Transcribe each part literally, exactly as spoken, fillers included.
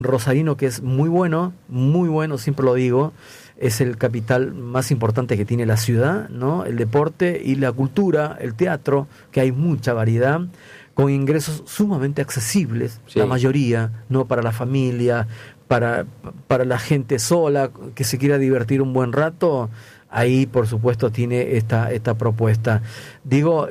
rosarino que es muy bueno, muy bueno, siempre lo digo, es el capital más importante que tiene la ciudad, ¿no? El deporte y la cultura, el teatro, que hay mucha variedad, con ingresos sumamente accesibles, sí. La mayoría, ¿no? Para la familia, para, para la gente sola, que se quiera divertir un buen rato, ahí por supuesto tiene esta, esta propuesta. Digo,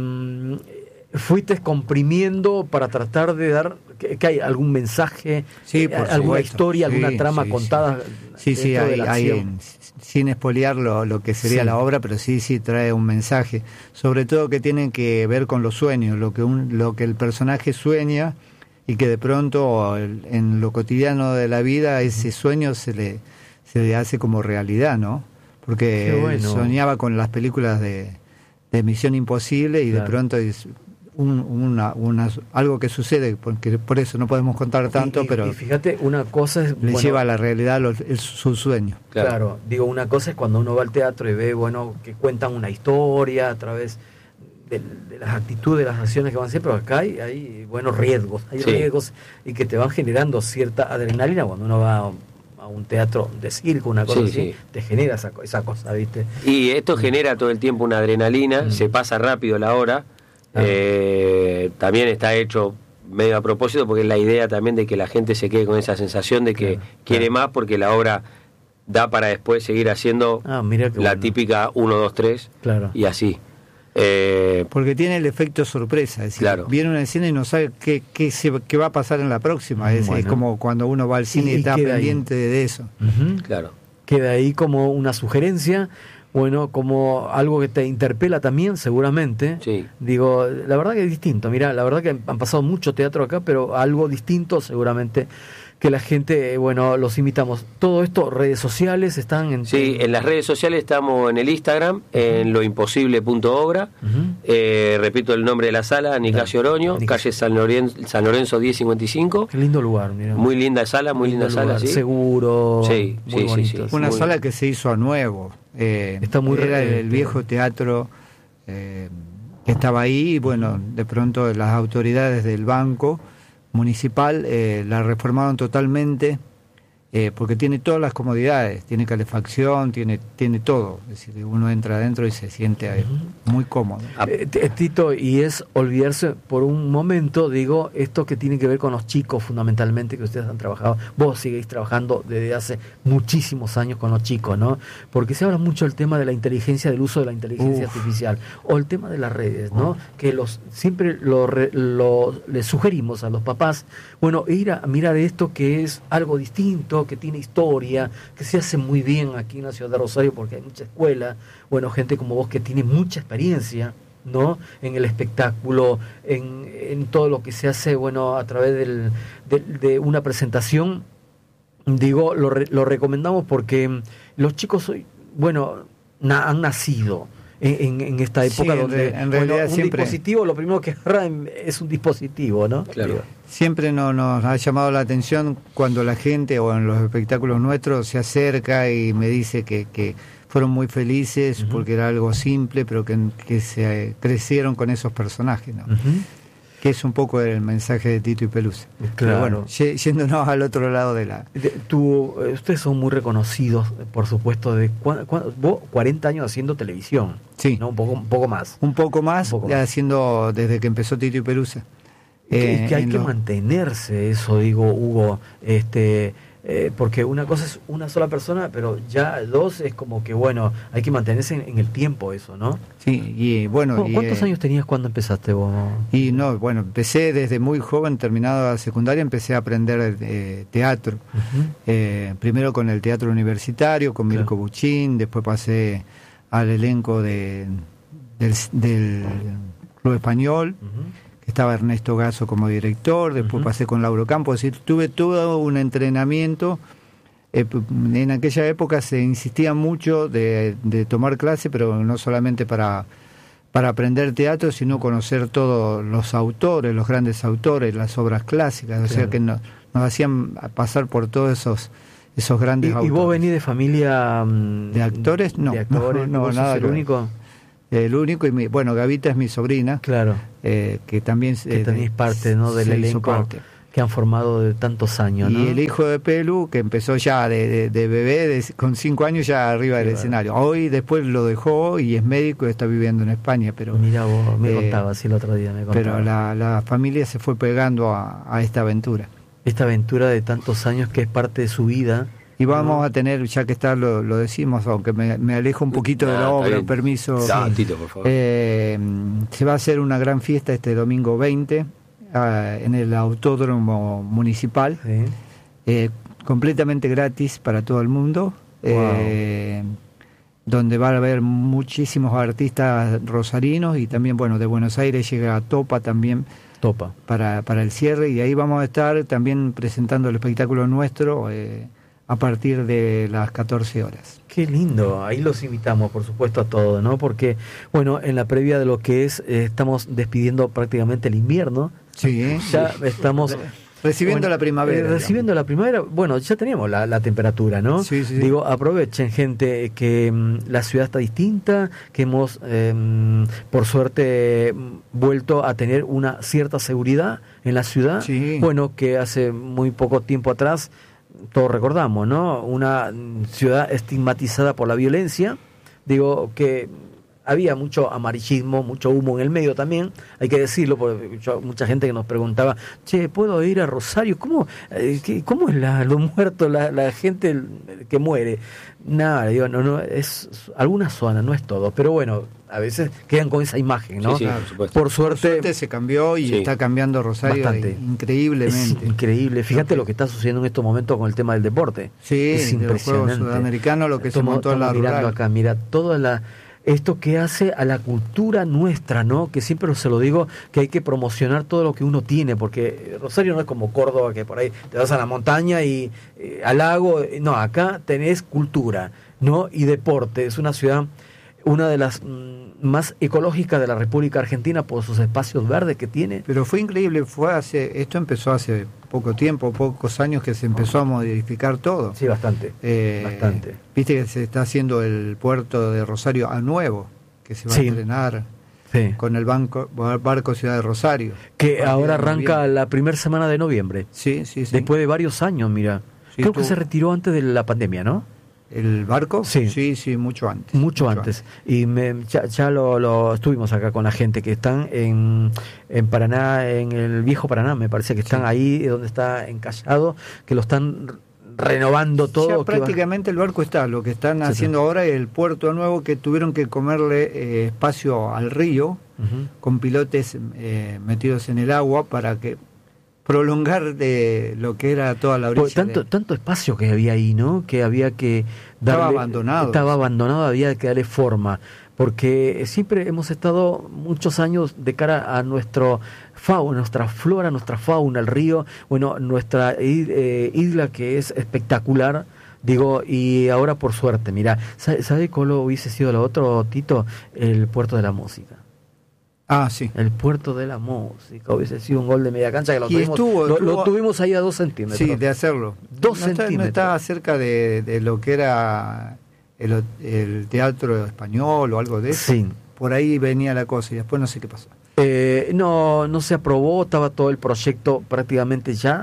eh, fuiste comprimiendo para tratar de dar que, que hay algún mensaje, sí, por alguna supuesto. historia, sí, alguna trama sí, contada. Sí, sí, hay, hay, sin espolear lo, lo que sería sí. la obra, pero sí, sí trae un mensaje, sobre todo que tiene que ver con los sueños, lo que un, lo que el personaje sueña y que de pronto el, en lo cotidiano de la vida ese sueño se le se le hace como realidad, ¿no? Porque bueno. soñaba con las películas de, de Misión Imposible y claro. de pronto es un, una, una, algo que sucede, porque por eso no podemos contar tanto, y, y, pero y fíjate, una cosa es... le bueno, lleva a la realidad los, el, su sueño. Claro. claro, digo, una cosa es cuando uno va al teatro y ve, bueno, que cuentan una historia a través de, de las actitudes, de las acciones que van a hacer, pero acá hay, hay buenos riesgos, hay sí. riesgos y que te van generando cierta adrenalina cuando uno va a, a un teatro de circo, una cosa sí, así, sí. te genera esa, esa cosa, ¿viste? Y esto mm. genera todo el tiempo una adrenalina, mm. se pasa rápido la hora, ah. eh, también está hecho medio a propósito porque es la idea también de que la gente se quede con esa sensación de que claro, quiere claro. más porque la obra da para después seguir haciendo ah, mira la bueno. típica uno, dos, tres claro. y así. Eh, porque tiene el efecto sorpresa, es decir, claro. viene una escena y no sabe qué, qué, se, qué va a pasar en la próxima, es, bueno. es como cuando uno va al cine y, y está pendiente ahí. de eso. Uh-huh. Claro. Queda ahí como una sugerencia, bueno, como algo que te interpela también, seguramente. Sí. Digo, la verdad que es distinto, mira, la verdad que han pasado mucho teatro acá, pero algo distinto seguramente que la gente, bueno, los invitamos. Todo esto, redes sociales, están en... Sí, en las redes sociales estamos en el Instagram, en loimposible punto obra, uh-huh. eh, repito el nombre de la sala, Nicasio Oroño, Nic- calle San Lorenzo, San Lorenzo diez cincuenta y cinco. Qué lindo lugar, mira. Muy linda sala, muy lindo linda lugar, sala, sí. Seguro, sí, muy sí, bonito. Sí, sí. Una muy sala bien. que se hizo a nuevo. Eh, Está muy era re- el viejo teatro eh, que estaba ahí y bueno, de pronto las autoridades del banco municipal eh, la reformaron totalmente eh, porque tiene todas las comodidades, tiene calefacción, tiene tiene todo, es decir, uno entra adentro y se siente eh, muy cómodo. Eh, Tito, y es olvidarse por un momento, digo, esto que tiene que ver con los chicos fundamentalmente, que ustedes han trabajado, vos seguís trabajando desde hace muchísimos años con los chicos, ¿no? Porque se habla mucho del tema de la inteligencia, del uso de la inteligencia Uf. artificial, o el tema de las redes, ¿no? Uf. Que los siempre lo, lo les sugerimos a los papás, bueno, ir a mirar esto que es algo distinto, que tiene historia, que se hace muy bien aquí en la ciudad de Rosario porque hay mucha escuela, bueno, gente como vos que tiene mucha experiencia, ¿no? En el espectáculo, en, en todo lo que se hace, bueno, a través del, de, de una presentación, digo, lo, re, lo recomendamos porque los chicos hoy, bueno, na, han nacido en, en, en esta época sí, donde en realidad bueno, un siempre... dispositivo, lo primero que agarra es un dispositivo, ¿no? Claro. Siempre no, nos ha llamado la atención cuando la gente o en los espectáculos nuestros se acerca y me dice que, que fueron muy felices uh-huh. porque era algo simple, pero que, que se crecieron con esos personajes, ¿no? Uh-huh. Que es un poco el mensaje de Tito y Pelusa. Claro. Pero bueno, yéndonos al otro lado de la... De, tú, ustedes son muy reconocidos, por supuesto, de cu- cu- vos cuarenta años haciendo televisión. Sí. ¿No? Un poco, un poco más. Un poco más, un poco más. Haciendo desde que empezó Tito y Pelusa. Eh, que hay que lo... mantenerse eso, digo, Hugo, este... Eh, porque una cosa es una sola persona, pero ya dos es como que, bueno, hay que mantenerse en, en el tiempo eso, ¿no? Sí, y bueno... ¿Cuántos y, años tenías cuando empezaste vos? Y no, bueno, empecé desde muy joven, terminado la secundaria, empecé a aprender eh, teatro. Uh-huh. Eh, primero con el teatro universitario, con Mirko claro. Buchín, después pasé al elenco de, del, del Club Español, uh-huh. estaba Ernesto Gasso como director, después uh-huh. pasé con Lauro Campos, es decir, tuve todo un entrenamiento. Eh, en aquella época se insistía mucho de, de tomar clase, pero no solamente para, para aprender teatro, sino conocer todos los autores, los grandes autores, las obras clásicas, claro. o sea que no, nos hacían pasar por todos esos esos grandes ¿Y, autores. ¿Y vos venís de familia um, de actores? No, de actores, no, no, ¿vos nada. sos el único? El único, y mi, bueno, Gavita es mi sobrina, claro, eh, que también que eh, tenéis parte, ¿no, del elenco, parte. que han formado de tantos años, ¿no? Y el hijo de Pelu, que empezó ya de, de, de bebé, de, con cinco años ya arriba del Claro. escenario. Hoy después lo dejó y es médico y está viviendo en España, pero Mira vos, me eh, contaba así el otro día, me contaba. pero la, la familia se fue pegando a, a esta aventura. Esta aventura de tantos años que es parte de su vida. Y vamos ¿no? a tener, ya que está, lo, lo decimos, aunque me, me alejo un poquito No, de la está obra, bien. permiso. No, Tito, por favor. Eh, se va a hacer una gran fiesta este domingo veinte uh, en el Autódromo Municipal, Sí. eh, completamente gratis para todo el mundo, eh, donde va a haber muchísimos artistas rosarinos y también, bueno, de Buenos Aires llega Topa también Topa. para, para el cierre, y ahí vamos a estar también presentando el espectáculo nuestro eh, a partir de las catorce horas. Qué lindo, ahí los invitamos, por supuesto, a todos, ¿no? Porque, bueno, en la previa de lo que es, eh, estamos despidiendo prácticamente el invierno. Sí, Ya estamos... recibiendo Bueno, la primavera. eh, recibiendo la primavera, bueno, ya teníamos la, la temperatura, ¿no? Sí, sí, sí. Digo, aprovechen, gente, que mm, la ciudad está distinta, que hemos, eh, por suerte, mm, vuelto a tener una cierta seguridad en la ciudad. Sí. Bueno, que hace muy poco tiempo atrás, todos recordamos, ¿no? Una mm, ciudad estigmatizada por la violencia. Digo, que había mucho amarillismo, mucho humo en el medio también, hay que decirlo, porque yo, mucha gente que nos preguntaba, che, ¿puedo ir a Rosario? ¿Cómo, eh, qué, cómo es la, los muertos, la, la gente que muere? Nada, digo, no, no, es alguna zona, no es todo, pero bueno, a veces quedan con esa imagen, ¿no? Sí, sí, por supuesto. Por suerte, Por suerte se cambió y Sí. está cambiando Rosario Bastante. eh, increíblemente. es increíble. Fíjate Lo lo que está sucediendo en estos momentos con el tema del deporte. Sí, es de los Juegos impresionante. Sudamericanos, lo que se Estamos- montó en la estamos mirando rural. acá, mira, toda la esto que hace a la cultura nuestra, ¿no? Que siempre se lo digo, que hay que promocionar todo lo que uno tiene, porque Rosario no es como Córdoba, que por ahí te vas a la montaña y eh, al lago. No, acá tenés cultura, ¿no? Y deporte. Es una ciudad, una de las mm, más ecológicas de la República Argentina por sus espacios verdes que tiene. Pero fue increíble, fue hace, esto empezó hace poco tiempo, pocos años que se empezó a modificar todo. Sí, bastante. Eh, bastante. Viste que se está haciendo el puerto de Rosario a nuevo, que se va Sí. a estrenar Sí. con el banco, barco Ciudad de Rosario. Que A ahora partir de arranca noviembre. la primera semana de noviembre. Sí, sí, sí. Después de varios años, mira. Sí, Creo que tú- se retiró antes de la pandemia, ¿no? ¿El barco? Sí. sí, sí, mucho antes. Mucho antes. Y me, ya, ya lo, lo estuvimos acá con la gente que están en, en Paraná, en el viejo Paraná, me parece que están Sí. ahí donde está encallado, que lo están renovando todo. Ya que va- prácticamente el barco está. Lo que están Sí, haciendo ahora es el puerto nuevo, que tuvieron que comerle eh, espacio al río Ujú. con pilotes eh, metidos en el agua para que prolongar de lo que era toda la orilla. Por tanto, de- tanto espacio que había ahí, ¿no? Que había que darle, Estaba abandonado. Estaba abandonado, había que darle forma. Porque siempre hemos estado muchos años de cara a nuestro fauna, nuestra flora, nuestra fauna, el río, bueno, nuestra i- eh, isla que es espectacular. Digo, y ahora por suerte, mira, ¿sabe, sabe cuál hubiese sido lo otro, Tito? El puerto de la música. Ah, sí. El puerto de la música hubiese sido un gol de media cancha que lo, Y tuvimos, estuvo- lo, lo estuvo- tuvimos ahí a dos centímetros. Sí, de hacerlo. Dos no está, centímetros. No estaba cerca de, de lo que era el, el teatro español o algo de eso. Sí. Por ahí venía la cosa y después no sé qué pasó. Eh, no, no se aprobó, estaba todo el proyecto prácticamente ya,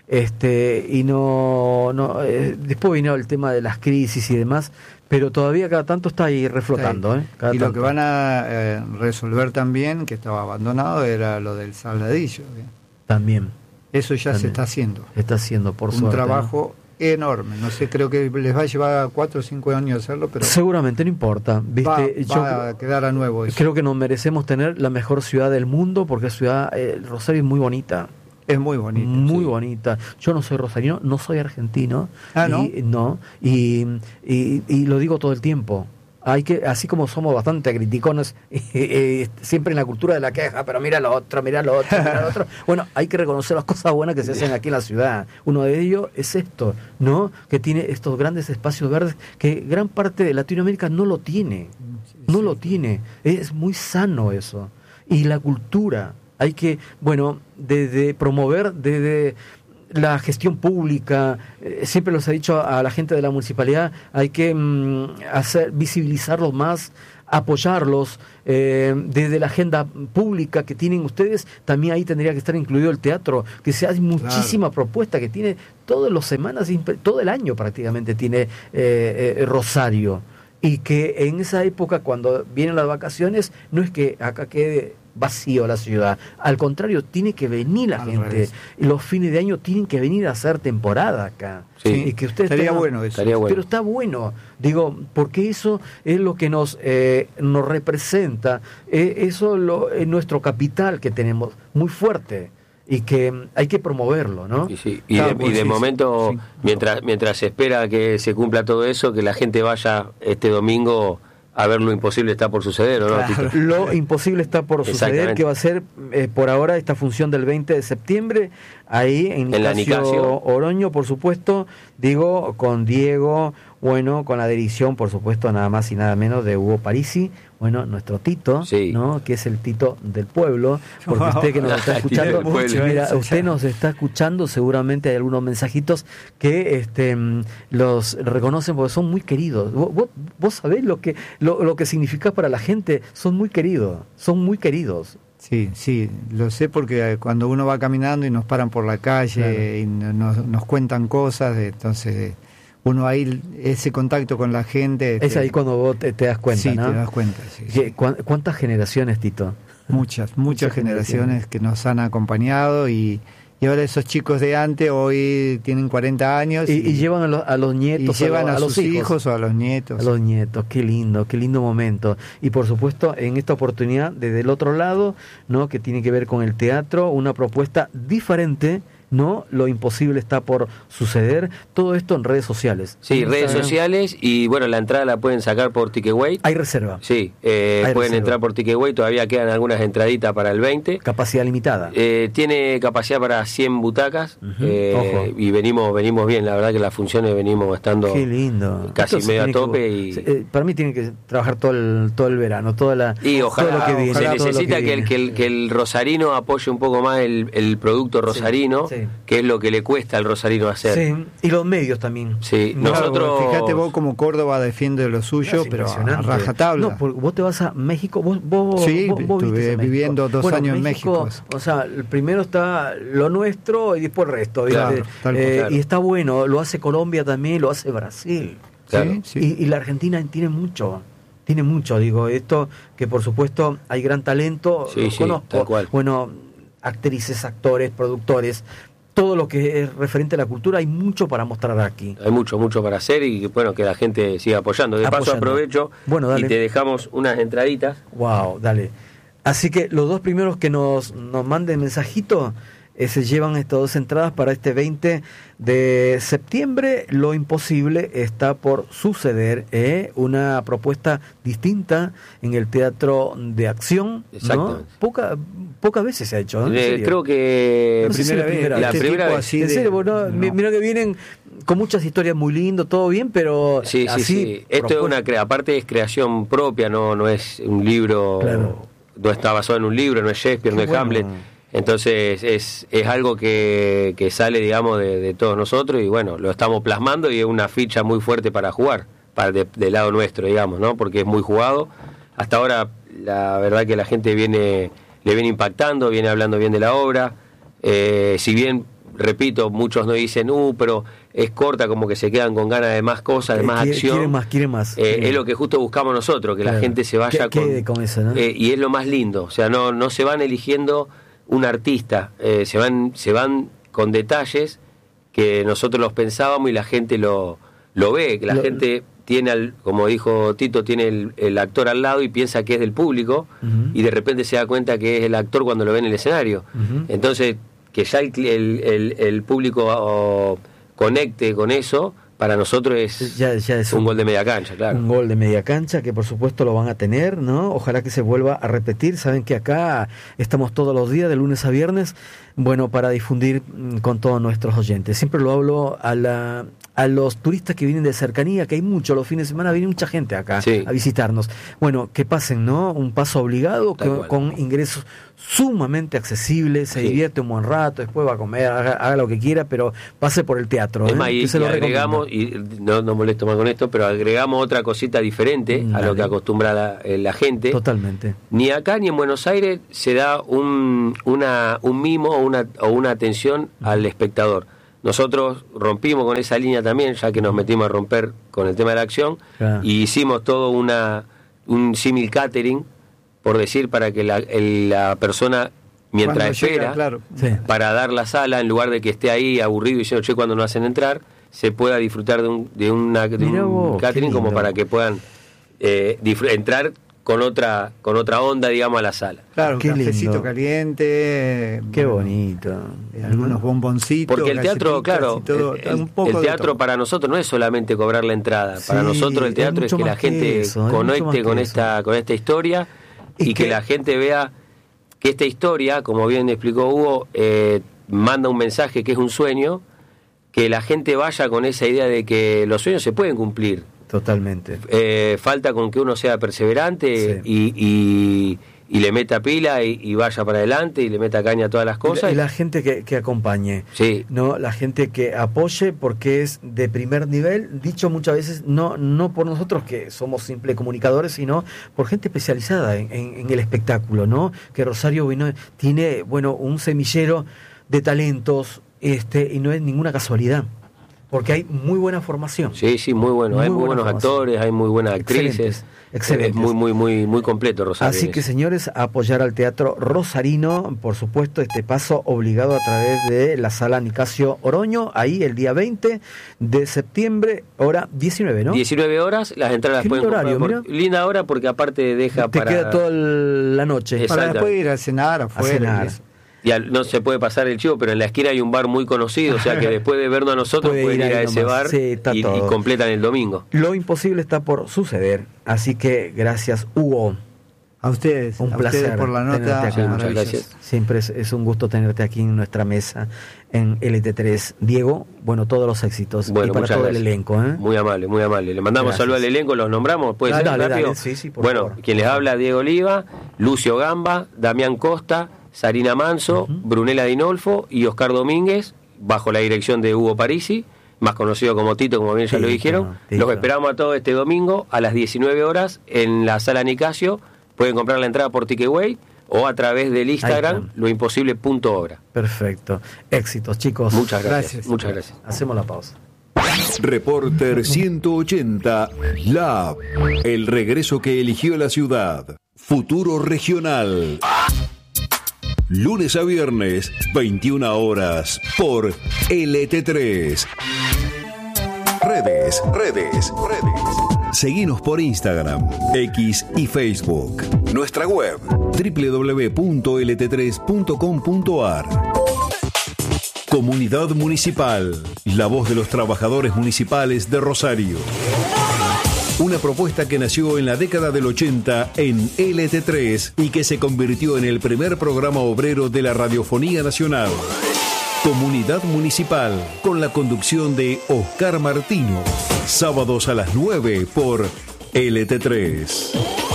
este, y no, no eh, después vino el tema de las crisis y demás, pero todavía cada tanto está ahí reflotando, Sí. ¿eh? Cada Y lo tanto. que van a eh, resolver también, que estaba abandonado, era lo del saladillo. ¿bien? También Eso ya También. se está haciendo. está haciendo por Un suerte, trabajo enorme. No sé, creo que les va a llevar cuatro o cinco años hacerlo, ¿no? pero Seguramente no importa, viste. va, Yo va a quedar a nuevo eso. creo que nos merecemos tener la mejor ciudad del mundo porque ciudad eh, Rosario es muy bonita. Es muy bonito. Muy sí. bonita. Yo no soy rosarino, no soy argentino. Ah, ¿no? Y, no. Y, y, y lo digo todo el tiempo. Hay que, así como somos bastante criticones, eh, eh, siempre en la cultura de la queja, pero mira lo otro, mira lo otro, mira lo otro. Bueno, hay que reconocer las cosas buenas que se hacen aquí en la ciudad. Uno de ellos es esto, ¿no? Que tiene estos grandes espacios verdes que gran parte de Latinoamérica no lo tiene. No lo tiene. Es muy sano eso. Y la cultura. Hay que, bueno, desde promover desde la gestión pública, eh, siempre los he dicho a la gente de la municipalidad, hay que mm, hacer visibilizarlo más apoyarlos eh, desde la agenda pública que tienen ustedes. También ahí tendría que estar incluido el teatro, que se hay muchísima claro. propuesta que tiene todas las semanas, todo el año prácticamente tiene eh, eh, Rosario, y que en esa época cuando vienen las vacaciones no es que acá quede vacío la ciudad, al contrario, tiene que venir la Al gente revés. Y los fines de año tienen que venir a hacer temporada acá. Sí, y que ustedes estaría tengan, bueno eso. Estaría bueno. Pero está bueno, digo, porque eso es lo que nos eh, nos representa, eh, eso lo, es nuestro capital que tenemos muy fuerte y que hay que promoverlo, ¿no? Y, sí, y, claro, de, pues, y de sí, momento, sí. mientras mientras se espera que se cumpla todo eso, que la gente vaya este domingo a ver Lo Imposible Está por Suceder, ¿o no? Claro. Lo Imposible Está por Suceder, que va a ser eh, por ahora esta función del veinte de septiembre, ahí en, en la Nicasio Oroño, por supuesto, digo, con Diego, bueno, con la dirección, por supuesto, nada más y nada menos de Hugo Parisi, bueno, nuestro Tito, sí. ¿no? Que es el Tito del pueblo, porque usted que nos está escuchando, mira, usted nos está escuchando, seguramente hay algunos mensajitos que este los reconocen porque son muy queridos. Vos, vos, vos sabés lo que lo, lo que significa para la gente, son muy queridos, son muy queridos. Sí, sí, lo sé porque cuando uno va caminando y nos paran por la calle claro. y nos, nos cuentan cosas, entonces uno ahí, ese contacto con la gente... Es te, ahí cuando vos te, te das cuenta, sí, ¿no? Sí, te das cuenta, sí, sí. ¿Cuántas generaciones, Tito? Muchas, muchas, muchas generaciones, generaciones que nos han acompañado y... Y ahora esos chicos de antes hoy tienen cuarenta años. Y, y, y llevan a los, a los nietos. Y llevan a, a, a sus los hijos. hijos o a los nietos. A los nietos, qué lindo, qué lindo momento. Y por supuesto, en esta oportunidad, desde el otro lado, ¿no? Que tiene que ver con el teatro, una propuesta diferente, ¿no? Lo Imposible Está por Suceder. Todo esto en redes sociales. Sí, Instagram. Redes sociales, y bueno, la entrada la pueden sacar por Ticketway. Hay reserva. Sí, eh, Hay pueden reserva. entrar por Ticketway, todavía quedan algunas entraditas para el veinte. Capacidad limitada. Eh, tiene capacidad para cien butacas. Uh-huh. eh, Ojo. Y venimos venimos bien, la verdad que las funciones venimos estando Qué lindo. Casi medio a tope. Que, y eh, para mí tienen que trabajar todo el, todo el verano, toda la, y ojalá, todo lo que viene. Se necesita que, que, el, que, el, que el rosarino apoye un poco más el, el producto rosarino, sí, sí. que es lo que le cuesta al rosarino hacer. Sí, y los medios también. Sí, claro, nosotros... Fíjate vos como Córdoba defiende lo suyo, pero a rajatabla. No, vos te vas a México, vos, vos, sí, vos, vos estuve viviendo dos bueno, años México, en México. O sea, primero está lo nuestro y después el resto. Claro, tal, eh, claro. Y está bueno, lo hace Colombia también, lo hace Brasil. Claro. ¿Sí? Sí. Y, y la Argentina tiene mucho. Tiene mucho, digo, esto que por supuesto hay gran talento, sí, lo sí, conozco. Tal cual. Bueno, actrices, actores, productores, todo lo que es referente a la cultura, hay mucho para mostrar aquí. Hay mucho, mucho para hacer y bueno, que la gente siga apoyando. De apoyando. Paso aprovecho bueno, dale. y te dejamos unas entraditas. Wow, dale. Así que los dos primeros que nos, nos manden mensajito eh, se llevan estas dos entradas para este veinte de septiembre. Lo Imposible Está por Suceder, ¿eh? Una propuesta distinta en el teatro de acción, ¿no? Poca, pocas veces se ha hecho, ¿no? Eh, creo que no sé si la primera, la este primera vez. Así en serio, bueno, no. Mira que vienen con muchas historias muy lindas, todo bien, pero sí, así, sí, sí. Esto es una crea, aparte es creación propia, no, no es un libro, claro. no está basado en un libro, no es Shakespeare, Qué no es bueno. Hamlet. Entonces es, es algo que, que sale, digamos, de, de todos nosotros y bueno, lo estamos plasmando y es una ficha muy fuerte para jugar, para de, del lado nuestro, digamos, ¿no? Porque es muy jugado. Hasta ahora, la verdad que la gente viene, le viene impactando, viene hablando bien de la obra. Eh, si bien, repito, muchos nos dicen, uh, pero es corta, como que se quedan con ganas de más cosas, de más quiere, acción. Quieren más, quieren más. Eh, quieren. Es lo que justo buscamos nosotros, que claro. la gente se vaya con, con, con eso, ¿no? Eh, y es lo más lindo, o sea, no, no se van eligiendo un artista, eh, se van se van con detalles que nosotros los pensábamos y la gente lo, lo ve, que la lo, gente tiene, al, como dijo Tito, tiene el, el actor al lado y piensa que es del público uh-huh. y de repente se da cuenta que es el actor cuando lo ve en el escenario. Uh-huh. Entonces, que ya el, el, el, el público oh, conecte con eso, para nosotros es, ya, ya es un, un gol de media cancha, claro. Un gol de media cancha que por supuesto lo van a tener, ¿no? Ojalá que se vuelva a repetir. Saben que acá estamos todos los días, de lunes a viernes, bueno, para difundir mm, con todos nuestros oyentes. Siempre lo hablo a la a los turistas que vienen de cercanía, que hay mucho, los fines de semana viene mucha gente acá sí. a visitarnos. Bueno, que pasen, ¿no? Un paso obligado que, con ingresos sumamente accesibles, se sí. divierte un buen rato, después va a comer, haga, haga lo que quiera, pero pase por el teatro. Es ¿eh? más, y, se y lo agregamos, y no, no molesto más con esto, pero agregamos otra cosita diferente mm, a lo que acostumbra la, la gente. Totalmente. Ni acá ni en Buenos Aires se da un, una, un mimo o una, o una atención mm. al espectador. Nosotros rompimos con esa línea también, ya que nos metimos a romper con el tema de la acción, claro. y hicimos todo una un símil catering, por decir, para que la, el, la persona, mientras cuando espera, llega, claro. sí. para dar la sala, en lugar de que esté ahí aburrido y diciendo, che, cuando nos hacen entrar, se pueda disfrutar de un, de una, de un vos, catering como para que puedan eh, disfr- entrar con otra con otra onda, digamos, a la sala. Claro, un qué cafecito lindo. Caliente, qué bueno, bonito, eh, algunos bomboncitos. Porque el teatro, claro, todo, el, un poco el teatro para nosotros no es solamente cobrar la entrada, sí, para nosotros el teatro es, es que la gente que eso, conecte con esta con esta historia y, y que, que la gente vea que esta historia, como bien explicó Hugo, eh, manda un mensaje que es un sueño, que la gente vaya con esa idea de que los sueños se pueden cumplir. Totalmente. Eh, falta con que uno sea perseverante sí. y, y, y le meta pila y, y vaya para adelante y le meta caña a todas las cosas. Y la, y la gente que, que acompañe, sí. no, la gente que apoye, porque es de primer nivel, dicho muchas veces, no, no por nosotros que somos simples comunicadores, sino por gente especializada en, en, en el espectáculo, ¿no? Que Rosario bueno, tiene, bueno, un semillero de talentos, este, y no es ninguna casualidad. Porque hay muy buena formación. Sí, sí, muy bueno. Muy hay muy buenos formación. actores, hay muy buenas actrices. Excelentes. Excelentes. Es muy, muy, muy, muy completo Rosario. Así que, señores, a apoyar al Teatro Rosarino, por supuesto, este paso obligado a través de la Sala Nicasio Oroño, ahí el día veinte de septiembre, hora diecinueve, ¿no? diecinueve horas, las entradas Qué pueden horario, comprar por... Linda hora porque aparte deja Te para... queda toda la noche. Para después ir a cenar afuera. A cenar. Y al, no se puede pasar el chivo, pero en la esquina hay un bar muy conocido, o sea que después de vernos a nosotros puede pueden ir a ese bar sí, y, y completan el domingo. Lo imposible está por suceder, así que gracias, Hugo. A ustedes, un a placer ustedes por la nota. Sí, muchas gracias. Siempre es, es un gusto tenerte aquí en nuestra mesa en L T tres. Diego, bueno, todos los éxitos bueno, y para todo gracias. el elenco. ¿eh? Muy amable, muy amable. Le mandamos saludos al elenco, los nombramos, puede dale, ser dale, rápido. Dale, sí, sí, por bueno, favor. quien les habla, Diego Oliva, Lucio Gamba, Damián Costa, Sarina Manso, uh-huh. Brunella Dinolfo y Oscar Domínguez, bajo la dirección de Hugo Parisi, más conocido como Tito, como bien ya Tito, lo dijeron. Tito. Los esperamos a todos este domingo a las diecinueve horas en la Sala Nicasio. Pueden comprar la entrada por Ticketway o a través del Instagram, loimposible punto obra. Perfecto. Éxitos, chicos. Muchas gracias. gracias. Muchas gracias. Hacemos la pausa. Reporter ciento ochenta, Lab, el regreso que eligió la ciudad. Futuro regional. Lunes a viernes, veintiuna horas, por L T tres. Redes, redes, redes. Seguinos por Instagram, X y Facebook. Nuestra web, doble u doble u doble u punto l t tres punto com punto a r. Comunidad Municipal, la voz de los trabajadores municipales de Rosario. Una propuesta que nació en la década del ochenta en L T tres y que se convirtió en el primer programa obrero de la Radiofonía Nacional. Comunidad Municipal, con la conducción de Oscar Martino. Sábados a las nueve por L T tres.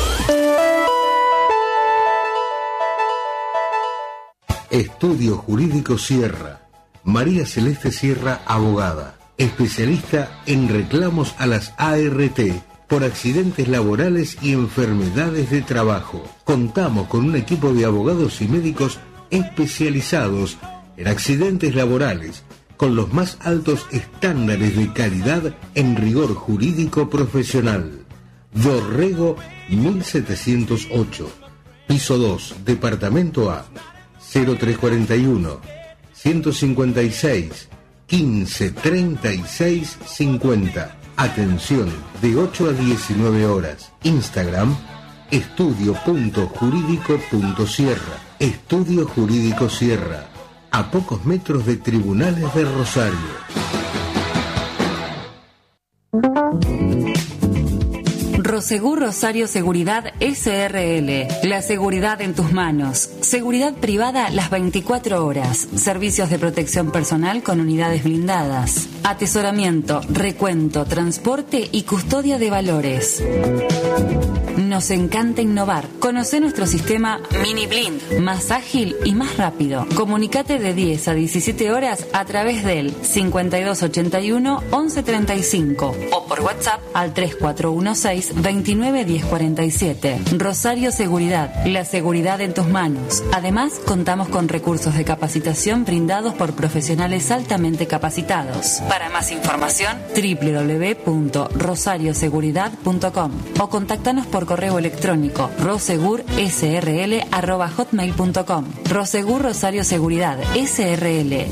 Estudio Jurídico Sierra. María Celeste Sierra, abogada. Especialista en reclamos a las A R T por accidentes laborales y enfermedades de trabajo. Contamos con un equipo de abogados y médicos especializados en accidentes laborales, con los más altos estándares de calidad en rigor jurídico profesional. Dorrego mil setecientos ocho, piso dos, departamento A, cero tres cuarenta y uno, ciento cincuenta y seis, quince treinta y seis cincuenta. Atención, de ocho a diecinueve horas. Instagram, estudio punto jurídico punto sierra. Estudio Jurídico Sierra, a pocos metros de Tribunales de Rosario. Prosegur Rosario Seguridad S R L. La seguridad en tus manos. Seguridad privada las veinticuatro horas. Servicios de protección personal con unidades blindadas. Atesoramiento, recuento, transporte y custodia de valores. Nos encanta innovar. Conoce nuestro sistema Mini Blind, más ágil y más rápido. Comunicate de diez a diecisiete horas a través del cincuenta y dos ochenta y uno once treinta y cinco o por WhatsApp al tres cuatro uno seis veintinueve diez cuarenta y siete. Rosario Seguridad, la seguridad en tus manos. Además, contamos con recursos de capacitación brindados por profesionales altamente capacitados. Para más información, doble u doble u doble u punto rosario seguridad punto com o contáctanos por correo electrónico rosegur s r l arroba hotmail punto com. Rosegur Rosario Seguridad S R L.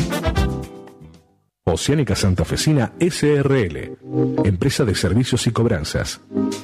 Oceánica Santafesina S R L, empresa de servicios y cobranzas.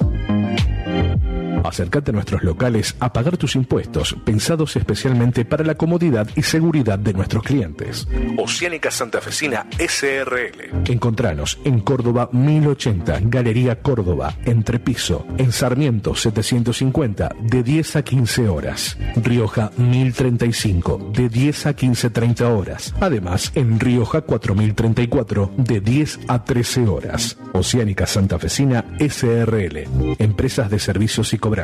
Acércate a nuestros locales a pagar tus impuestos, pensados especialmente para la comodidad y seguridad de nuestros clientes. Oceánica Santafesina S R L. Encontranos en Córdoba mil ochenta, Galería Córdoba, Entrepiso, en Sarmiento setecientos cincuenta, de diez a quince horas. Rioja mil treinta y cinco, de diez a quince treinta horas. Además, en Rioja cuatro mil treinta y cuatro, de diez a trece horas. Oceánica Santafesina S R L. Empresas de servicios y cobranzas.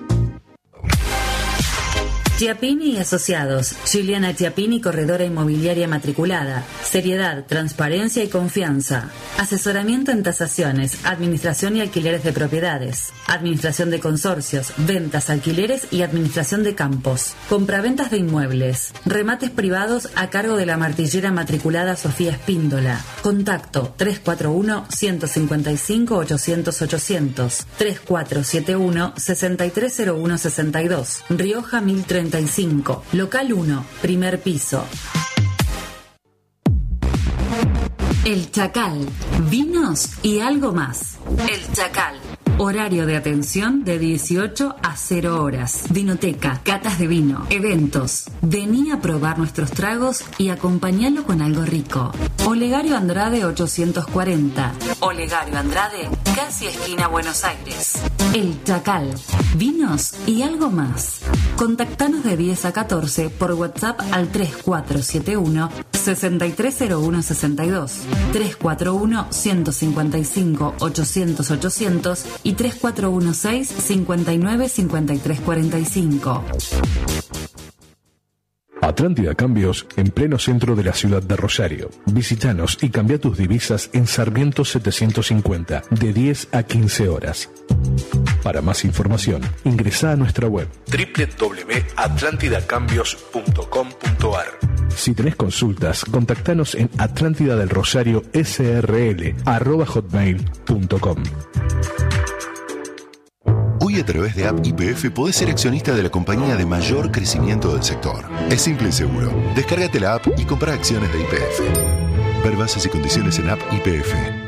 Chiappini y Asociados, Juliana Chiappini, corredora inmobiliaria matriculada. Seriedad, transparencia y confianza. Asesoramiento en tasaciones, administración y alquileres de propiedades. Administración de consorcios, ventas, alquileres y administración de campos. Compraventas de inmuebles. Remates privados a cargo de la martillera matriculada Sofía Espíndola. Contacto tres cuatro uno, uno cinco cinco, ochocientos, ochocientos. tres cuatro siete uno, seis tres cero uno seis dos. Rioja mil treinta y cinco, local uno, primer piso. El Chacal, vinos y algo más. El Chacal. Horario de atención de dieciocho a cero horas. Vinoteca, catas de vino, eventos. Vení a probar nuestros tragos y acompañalo con algo rico. Olegario Andrade ochocientos cuarenta. Olegario Andrade, casi esquina Buenos Aires. El Chacal, vinos y algo más. Contactanos de diez a catorce por WhatsApp al tres cuatro siete uno, seis tres cero uno seis dos, tres cuatro uno, uno cinco cinco, ochocientos, ochocientos y tres cuatro uno seis, cinco nueve, cinco tres cuatro cinco. Atlántida Cambios, en pleno centro de la ciudad de Rosario. Visítanos y cambia tus divisas en Sarmiento setecientos cincuenta, de diez a quince horas. Para más información, ingresa a nuestra web doble u doble u doble u punto atlántida cambios punto com punto a r. Si tenés consultas, contactanos en atlántida del rosario s r l arroba hotmail punto com. Hoy a través de App Y P F podés ser accionista de la compañía de mayor crecimiento del sector. Es simple y seguro. Descárgate la app y compra acciones de Y P F. Ver bases y condiciones en App Y P F.